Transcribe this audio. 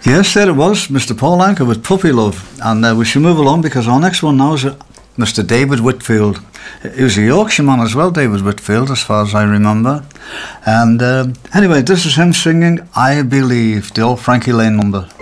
Yes, there it was, Mr. Paul Anka with Puppy Love. And we should move along because our next one now is Mr. David Whitfield. He was a Yorkshireman as well, David Whitfield, as far as I remember. And anyway, this is him singing I Believe, the old Frankie Lane number.